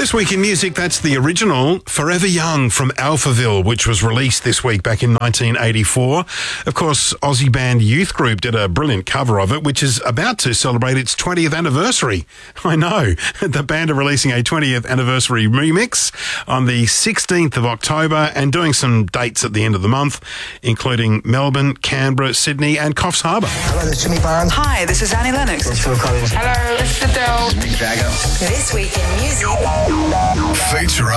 This week in music, that's the original Forever Young from Alphaville, which was released this week back in 1984. Of course, Aussie band Youth Group did a brilliant cover of it, which is about to celebrate its 20th anniversary. I know. The band are releasing a 20th anniversary remix on the 16th of October and doing some dates at the end of the month, including Melbourne, Canberra, Sydney and Coffs Harbour. Hello, this is Jimmy Barnes. Hi, this is Annie Lennox. It's Phil Collins. Hello, this is Adele. Mick Jagger. This week in music. Feature